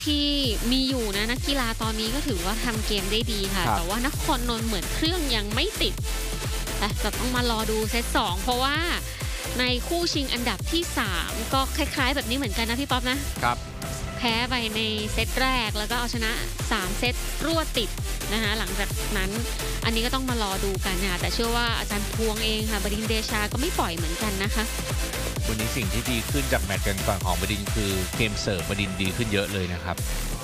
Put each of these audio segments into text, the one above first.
ที่มีอยู่นะนักกีฬาตอนนี้ก็ถือว่าทำเกมได้ดีค่ะแต่ว่านครนนท์เหมือนเครื่องยังไม่ติดแต่ต้องมารอดูเซต2เพราะว่าในคู่ชิงอันดับที่3ก็คล้ายๆแบบนี้เหมือนกันนะพี่ป๊อปนะครับแพ้ไปในเซตแรกแล้วก็เอาชนะ3เซตรวดติดนะคะหลังจากนั้นอันนี้ก็ต้องมารอดูกันค่ะแต่เชื่อว่าอาจารย์พวงเองค่ะบดินทร์เดชาก็ไม่ปล่อยเหมือนกันนะคะวันนี้สิ่งที่ดีขึ้นจากแมตช์กันก่อนของบดินทร์คือเกมเสิร์ฟบดินทร์ดีขึ้นเยอะเลยนะครับ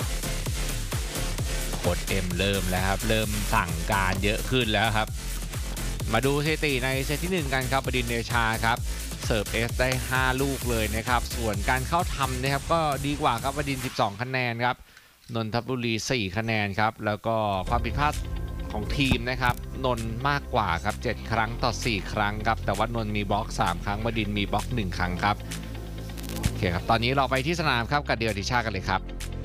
โค้ชเอ็มเริ่มแล้วครับเริ่มสั่งการเยอะขึ้นแล้วครับมาดูสถิติในเซตที่1กันครับบดินทร์เดชาครับเสิร์ฟเอสได้5ลูกเลยนะครับส่วนการเข้าทำนะครับก็ดีกว่าครับบดินทร์12คะแนนครับนนทบุรี4คะแนนครับแล้วก็ความผิดพลาดของทีมนะครับนนมากกว่าครับ7ครั้งต่อ4ครั้งครับแต่ว่านนมีบล็อก3ครั้งบดินทร์มีบล็อก1ครั้งครับโอเคครับตอนนี้เราไปที่สนามครับกับเดียวติชากันเลยครับ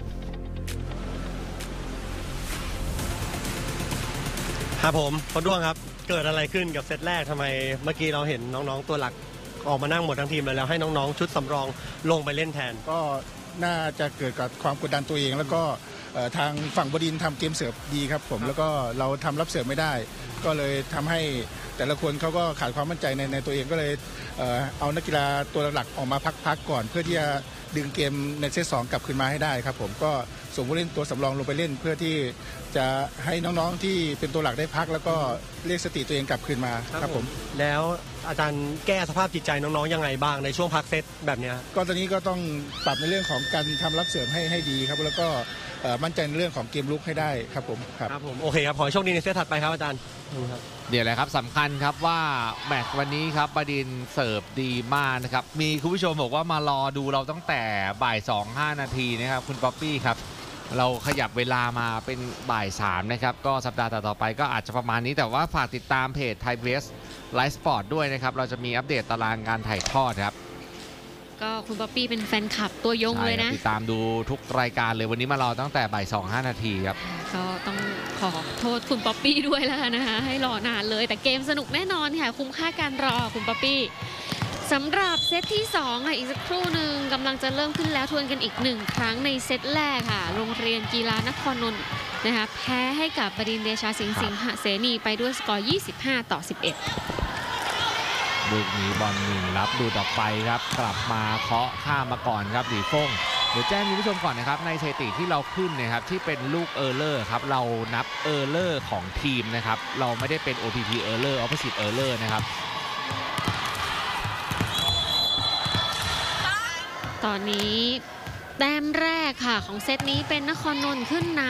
ครับผมพอด้วงครับเกิดอะไรขึ้นกับเซตแรกทำไมเมื่อกี้เราเห็นน้องๆตัวหลักออกมานั่งหมดทั้งทีมเลยแล้วให้น้องๆชุดสำรองลงไปเล่นแทนก็น่าจะเกิดกับความกดดันตัวเองแล้วก็ทางฝั่งบดินทร์ทำเกมเสิร์ฟดีครับผมแล้วก็เราทำรับเสิร์ฟไม่ได้ก็เลยทำให้แต่ละคนเขาก็ขาดความมั่นใจในตัวเองก็เลยเอานักกีฬาตัวหลักออกมาพักก่อนเพื่อที่จะดึงเกมในเซต2กลับคืนมาให้ได้ครับผมก็ส่งผู้เล่นตัวสำรองลงไปเล่นเพื่อที่จะให้น้องๆที่เป็นตัวหลักได้พักแล้วก็เรียกสติตัวเองกลับคืนมาครับผมแล้วอาจารย์แก้สภาพจิตใจน้องๆยังไงบ้างในช่วงพักเซตแบบนี้ก็ตอนนี้ก็ต้องปรับในเรื่องของการทำรับเสริมให้ดีครับแล้วก็มั่นใจในเรื่องของเกมลุกให้ได้ครับผมครับผมโอเคครับขอให้โชคดีในเซตถัดไปครับอาจารย์เดี๋ยวแหละครับสำคัญครับว่าแมตช์วันนี้ครับบดินทร์เสิร์ฟดีมากนะครับมีคุณผู้ชมบอกว่ามารอดูเราตั้งแต่บ่าย2-5 นาทีนะครับคุณป๊อปปี้ครับเราขยับเวลามาเป็นบ่าย3นะครับก็สัปดาห์ต่อไปก็อาจจะประมาณนี้แต่ว่าฝากติดตามเพจไทยเพรสไลฟ์สปอร์ตด้วยนะครับเราจะมีอัปเดตตารางการถ่ายทอดครับก็คุณป๊อปปี้เป็นแฟนคลับตัวยงเลยนะติดตามดูทุกรายการเลยวันนี้มารอตั้งแต่บ่าย2-5 นาทีครับก็ต้องขอโทษคุณป๊อปปี้ด้วยแล้วนะคะให้รอนานเลยแต่เกมสนุกแน่นอนค่ะคุ้มค่าการรอคุณป๊อปปี้สำหรับเซตที่2ค่ะอีกสักครู่หนึ่งกำลังจะเริ่มขึ้นแล้วทวนกันอีก1ครั้งในเซตแรกค่ะโรงเรียนกีฬานครนนท์นะคะแพ้ให้กับบดินทร์เดชาสิงหเสนีไปด้วยสกอร์25-11 ลูกนี้บอล1รับดูดออกไปครับกลับมาเคาะข้ามมาก่อนครับหลีฟงเดี๋ยวแจ้งคุณผู้ชมก่อนนะครับในสถิติที่เราขึ้นนะครับที่เป็นลูกเออร์เลอร์ครับเรานับเออร์เลอร์ของทีมนะครับเราไม่ได้เป็น OPP เออร์เลอร์ Opposite เออร์เลอร์นะครับตอนนี้แต้มแรกค่ะของเซตนี้เป็นนครนนท์ขึ้นน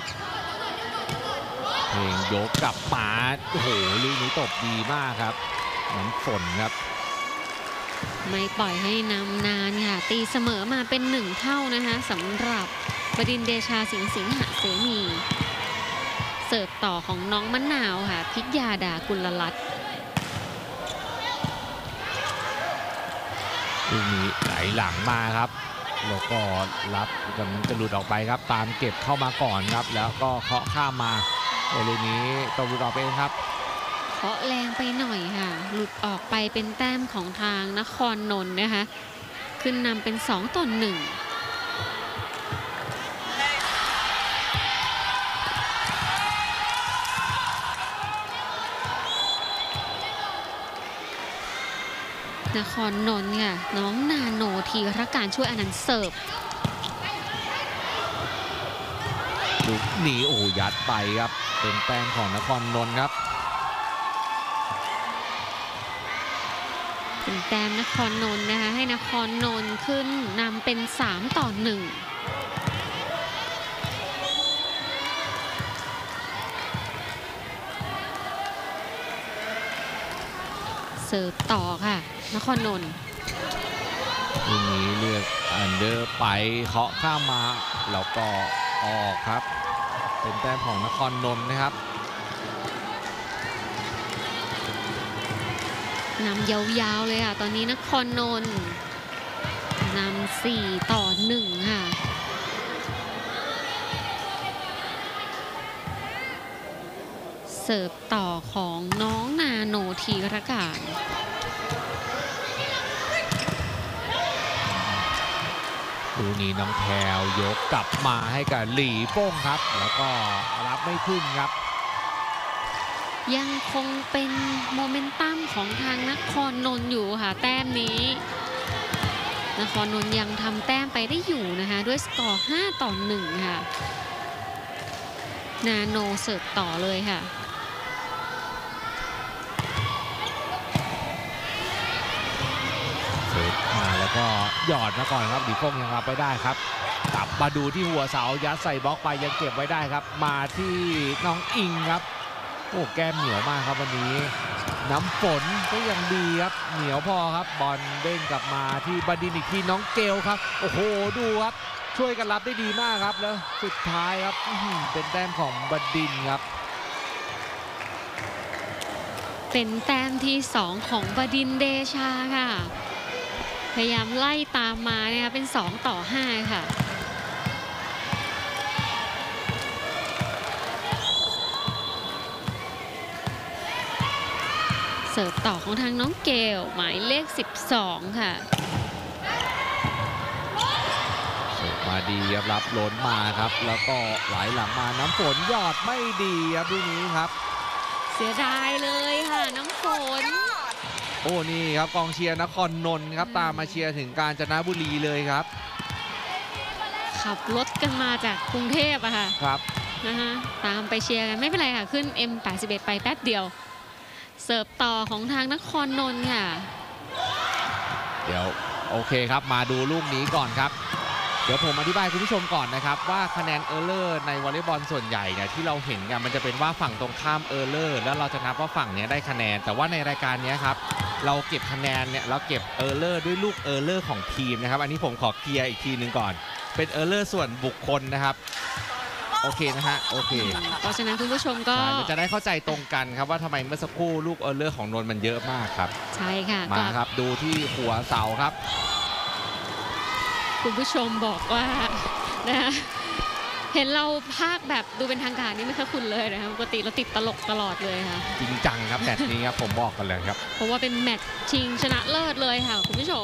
ำเพลงยกกลับมาโอ้โหลูกนี้ตบดีมากครับน้ำฝนครับไม่ปล่อยให้นำนานค่ะตีเสมอมาเป็น1เท่านะคะสำหรับบดินทร์เดชาสิงหเสนีเสิร์ฟต่อของน้องมะนาวค่ะพิยาดากุลรัตน์ลูกนี้ไหลหลังมาครับแล้วก็รับกำลังจะหลุดออกไปครับตามเก็บเข้ามาก่อนครับแล้วก็เคาะข้ามมาลูกนี้ตบหลุดออกไปครับเคาะแรงไปหน่อยค่ะหลุดออกไปเป็นแต้มของทางนครนนท์นะคะขึ้นนำเป็น2-1นครนนท์ค่ะน้องนาโนธีรการช่วยอนันต์เสิร์ฟลูกหนีโอ้ยัดไปครับเป็นแต้มของนครนนท์ครับเป็นแต้มนครนนท์นะคะให้นครนนท์ขึ้นนำเป็น3-1เสิร์ฟต่อค่ะนครนนท์ลูกนี้เลือกอันเดอร์ไปเคาะข้ามมาแล้วก็ออกครับเป็นแต้มของนครนนท์นะครับนำยาวๆเลยค่ะตอนนี้นครนนท์นำ4-1ค่ะเสิร์ฟต่อของน้องนาโนธีรการลลูกนี้น้องแพรวยกกลับมาให้กับหลี่โป้งครับแล้วก็รับไม่ขึ้นครับยังคงเป็นโมเมนตัมของทางนครนนท์อยู่ค่ะแต้มนี้นครนนท์ยังทำแต้มไปได้อยู่นะคะด้วยสกอร์5-1ค่ะนาโนเสิร์ฟต่อเลยค่ะเสิร์ฟมาแล้วก็หยอดมาก่อนครับหลี่โป้งยังรับไปได้ครับกลับมาดูที่หัวเสายัดใส่บล็อกไปยังเก็บไว้ได้ครับมาที่น้องอิงครับโอ้แก้มเหนียวมากครับวันนี้น้ำฝนก็ยังดีครับเหนียวพอครับบอลเด้งกลับมาที่บดินอีกทีน้องเกลครับโอ้โหดูครับช่วยกันรับได้ดีมากครับแล้วสุดท้ายครับเป็นแต้มของบดินครับเป็นแต้มที่2ของบดินเดชาค่ะพยายามไล่ตามมานะคะเป็น2-5ค่ะเสิร์ฟต่อของทางน้องเกลหมายเลข12ค่ะเสิร์ฟมาดีครับรับล้นมาครับแล้วก็ไหลหลังมาน้ำฝนหยอดไม่ดีครับทีนี้ครับเสียดายเลยค่ะน้ำฝนโอ้นี่ครับกองเชียร์นครนนท์ครับตามมาเชียร์ถึงกาญจนบุรีเลยครับขับรถกันมาจากกรุงเทพอะค่ะครับนะคะตามไปเชียร์กันไม่เป็นไรค่ะขึ้น M81 ไปแป๊บเดียวเสิร์ฟต่อของทางนครนนท์ค่ะเดี๋ยวโอเคครับมาดูลูกนี้ก่อนครับเดี๋ยวผมอธิบายคุณผู้ชมก่อนนะครับว่าคะแนนเออร์เลอร์ในวอลเลย์บอลส่วนใหญ่เนี่ยที่เราเห็นกันมันจะเป็นว่าฝั่งตรงข้ามเออร์เลอร์แล้วเราจะนับว่าฝั่งนี้ได้คะแนนแต่ว่าในรายการนี้ครับเราเก็บคะแนนเนี่ยเราเก็บเออร์เลอร์ด้วยลูกเออร์เลอร์ของทีมนะครับอันนี้ผมขอเคลียร์อีกทีนึงก่อนเป็นเออร์เลอร์ส่วนบุคคลนะครับโอเคนะฮะโอเคเพราะฉะนั้นคุณผู้ชมก็จะได้เข้าใจตรงกันครับว่าทำไมเมื่อสักครู่ลูกเออร์เลอร์ของนนท์มันเยอะมากครับใช่ค่ะมาครับดูที่หัวเสาครับคุณผู้ชมบอกว่านะเห็นเราพากแบบดูเป็นทางการนี่ไม่ค่อยคุ้นเลยนะคะปกติเราติดตลกตลอดเลยค่ะจริงจังครับแมตช์นี้ครับผมบอกกันเลยครับเพราะว่าเป็นแมตช์ชิงชนะเลิศเลยค่ะคุณผู้ชม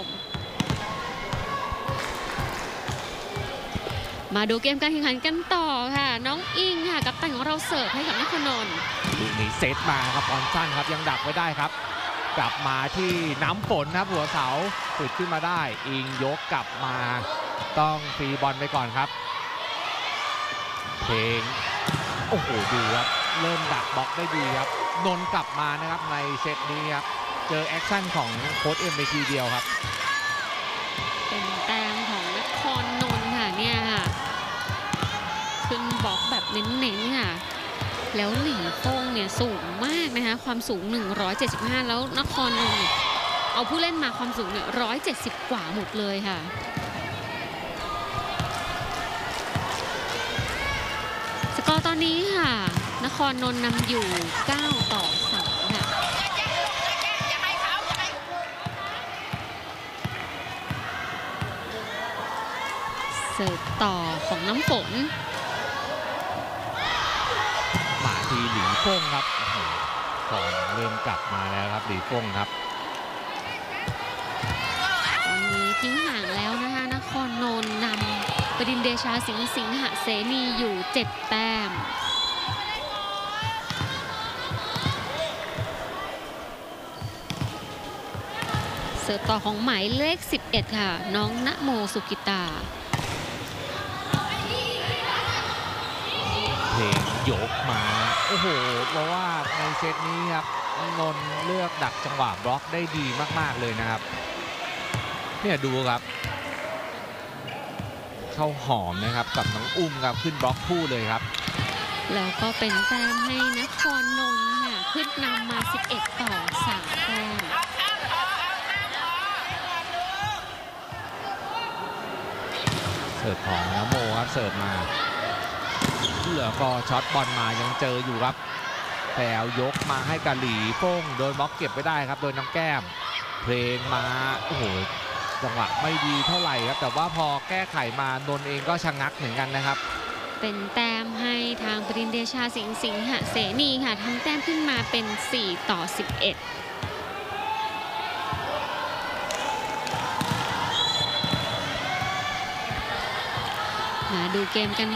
มาดูเกมการแข่งขันกันต่อค่ะน้องอิงค่ะกัปตันของเราเสิร์ฟให้กับนครนนท์ลูกนี้เซตมาครับบอลสั้นครับยังดักไว้ได้ครับกลับมาที่น้ำฝนครับหัวเสาติดขึ้นมาได้อิงยกกลับมาต้องฟรีบอลไปก่อนครับเพลงโอ้โหดูครับเริ่มดักบล็อกได้ดีครับนนท์กลับมานะครับในเซตนี้ครับเจอแอคชั่นของโค้ชเอ็มไปทีเดียวครับเป็นแต้มของนครนนท์ค่ะเนี่ยค่ะขึ้นบล็อกแบบเน้นๆค่ะแล้วหลี่โป้งเนี่ยสูงมากนะคะความสูง175แล้วนครนนท์เอาผู้เล่นมาความสูงเนี่ย170กว่าหมดเลยค่ะสกอร์ตอนนี้ค่ะนครนนท์นำอยู่9-3ค่ะเสิร์ฟต่อของน้ำฝนมาทีหลี่โป้งครับก่อนเริ่มกลับมาแล้วครับหลี่โป้งครับตอนนี้ทิ้งห่างแล้วนะคะนครนนท์นำบดินทร์เดชาสิงหเสนีอยู่7แต้มเสิร์ฟต่อของหมายเลข11ค่ะน้องณโมสุกิตาเพลงยกมาโอ้โหเพราะว่าในเซตนี้ครับนนท์เลือกดักจังหวะบล็อกได้ดีมากๆเลยนะครับเนี่ยดูครับเข้าหอมนะครับกับน้องอุ้มครับขึ้นบล็อกคู่เลยครับแล้วก็เป็นแต้มให้นครนนท์ค่ะขึ้นนำมา11-3แต้มเสิร์ฟของนโมครับเสิร์ฟมาเหลือก็ช็อตบอลมายังเจออยู่ครับแผวยกมาให้กาหลีโป้งโดนบล็อกเก็บไปได้ครับโดยน้องแก้มเพลงมาโอ้โหจังหวะไม่ดีเท่าไหร่ครับแต่ว่าพอแก้ไขมานนเองก็ชะงักเหมือนกันนะครับเป็นแต้มให้ทางบดินทร์เดชาสิงหเสนีค่ะทำแต้มขึ้นมาเป็น4-11 ดูเกมกัน